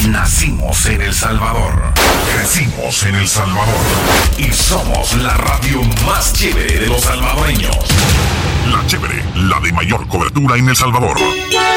Nacimos en El Salvador, crecimos en El Salvador y somos la radio más chévere de los salvadoreños. La chévere, la de mayor cobertura en El Salvador.